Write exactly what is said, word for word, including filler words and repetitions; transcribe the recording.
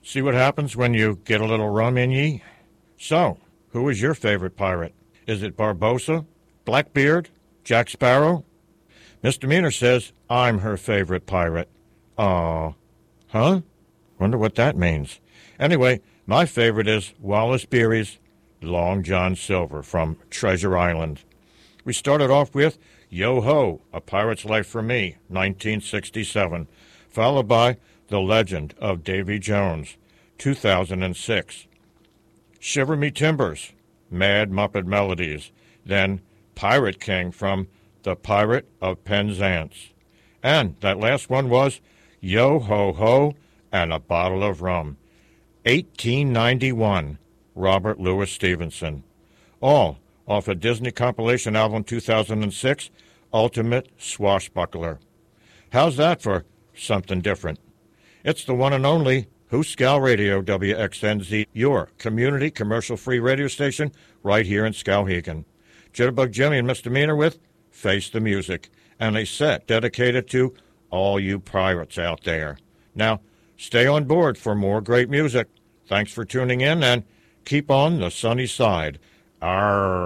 See what happens when you get a little rum in ye? So, who is your favorite pirate? Is it Barbossa, Blackbeard, Jack Sparrow? Misdemeanor says I'm her favorite pirate. Aw. Huh? Wonder what that means. Anyway, my favorite is Wallace Beery's Long John Silver from Treasure Island. We started off with Yo-Ho, A Pirate's Life for Me, nineteen sixty-seven, followed by The Legend of Davy Jones, two thousand six. Shiver Me Timbers, Mad Muppet Melodies, then Pirate King from The Pirate of Penzance. And that last one was Yo-Ho-Ho and a Bottle of Rum, eighteen ninety-one, Robert Louis Stevenson. All off a Disney compilation album two thousand six, Ultimate Swashbuckler. How's that for something different? It's the one and only Hooskow Radio, W X N Z, your community commercial-free radio station right here in Skowhegan. Jitterbug Jimmy and Misdemeanor with Face the Music, and a set dedicated to all you pirates out there. Now, stay on board for more great music. Thanks for tuning in, and keep on the sunny side. Arr.